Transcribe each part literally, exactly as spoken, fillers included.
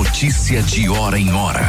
Notícia de hora em hora.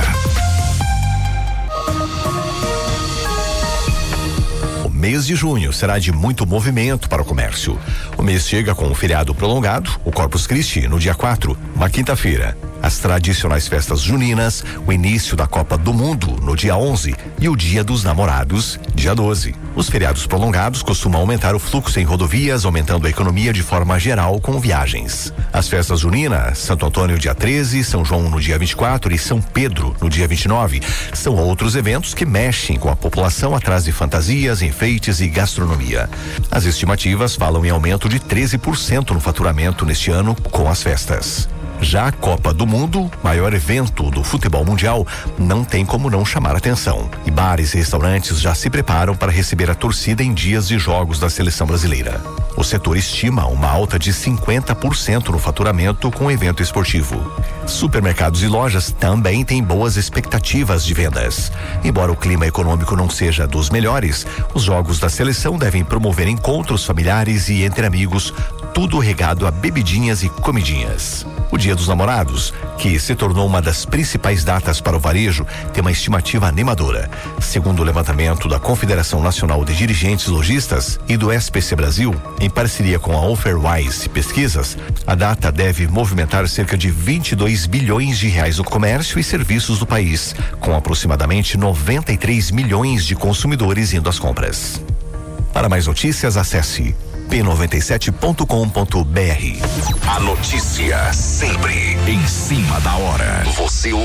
O mês de junho será de muito movimento para o comércio. O mês chega com um feriado prolongado, o Corpus Christi, no dia quatro, uma quinta-feira. As tradicionais festas juninas, o início da Copa do Mundo, no dia onze, e o Dia dos Namorados, dia doze. Os feriados prolongados costumam aumentar o fluxo em rodovias, aumentando a economia de forma geral com viagens. As festas juninas, Santo Antônio dia treze, São João no dia vinte e quatro e São Pedro no dia vinte e nove, são outros eventos que mexem com a população atrás de fantasias, enfeites e gastronomia. As estimativas falam em aumento de treze por cento no faturamento neste ano com as festas. Já a Copa do Mundo, maior evento do futebol mundial, não tem como não chamar atenção. E bares e restaurantes já se preparam para receber a torcida em dias de jogos da seleção brasileira. O setor estima uma alta de cinquenta por cento no faturamento com o evento esportivo. Supermercados e lojas também têm boas expectativas de vendas. Embora o clima econômico não seja dos melhores, os jogos da seleção devem promover encontros familiares e entre amigos, tudo regado a bebidinhas e comidinhas. O Dia dos Namorados, que se tornou uma das principais datas para o varejo, tem uma estimativa animadora. Segundo o levantamento da Confederação Nacional de Dirigentes Lojistas e do S P C Brasil, em parceria com a Offerwise Pesquisas, a data deve movimentar cerca de vinte e dois bilhões de reais no comércio e serviços do país, com aproximadamente noventa e três milhões de consumidores indo às compras. Para mais notícias, acesse p noventa e sete ponto com ponto b r. A notícia sempre em cima da hora. Você